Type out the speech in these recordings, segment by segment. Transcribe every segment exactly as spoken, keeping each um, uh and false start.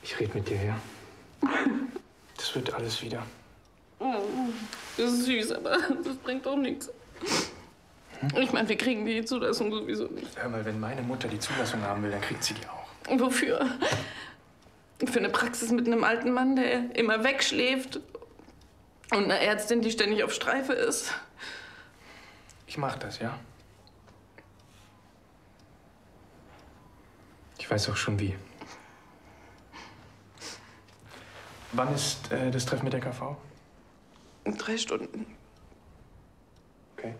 Ich rede mit dir, ja? Das wird alles wieder. Das ist süß, aber das bringt doch nichts. Ich meine, wir kriegen die Zulassung sowieso nicht. Hör mal, wenn meine Mutter die Zulassung haben will, dann kriegt sie die auch. Und wofür? Für eine Praxis mit einem alten Mann, der immer wegschläft. Und eine Ärztin, die ständig auf Streife ist. Ich mach das, ja? Ich weiß auch schon wie. Wann ist äh, das Treffen mit der K V? In drei Stunden. Okay.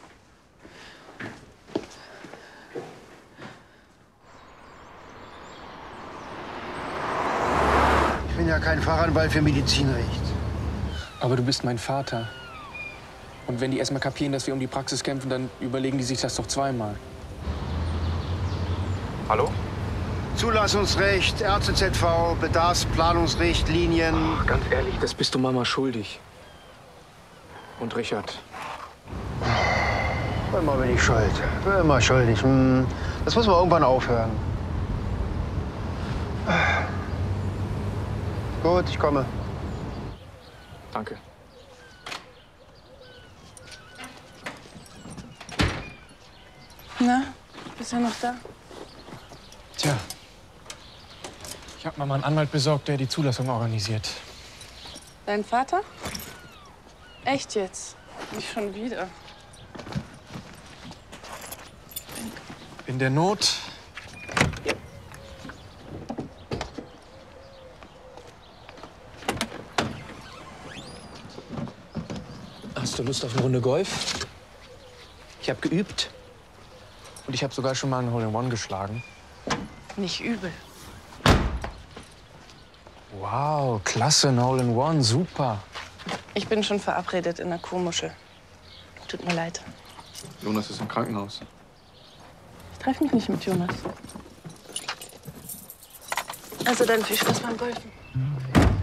Ich bin ja kein Fachanwalt für Medizinrecht. Aber du bist mein Vater. Und wenn die erst mal kapieren, dass wir um die Praxis kämpfen, dann überlegen die sich das doch zweimal. Hallo? Zulassungsrecht, Ärzte-Z V, Bedarfsplanungsrichtlinien. Ach, ganz ehrlich, das bist du Mama schuldig. Und Richard. Immer bin ich schuld. Immer schuldig. Hm. Das muss man irgendwann aufhören. Gut, ich komme. Danke. Na, bist du noch da? Tja. Ich habe Mama einen Anwalt besorgt, der die Zulassung organisiert. Dein Vater? Echt jetzt? Nicht schon wieder. In der Not. Hast du Lust auf eine Runde Golf? Ich habe geübt. Und ich habe sogar schon mal einen Hole-in-One geschlagen. Nicht übel. Wow, klasse, ein Hole-in-One, super. Ich bin schon verabredet in der Kuhmuschel. Tut mir leid. Jonas ist im Krankenhaus. Ich treffe mich nicht mit Jonas. Also dann viel Spaß beim Golfen.